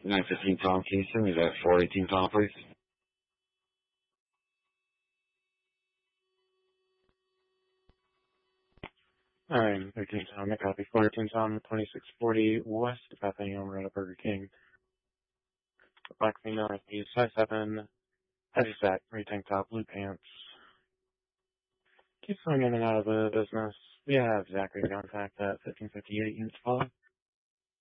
915 Tom Kingston, is that 418 Tom, please? I'm 13 Tom, I copy 418 Tom, 2640 West Bethany over at Burger King. Black female, FP, size 7, heavy set, gray tank top, blue pants. Keeps going in and out of the business. We have Zachary contact at 1558 units follow.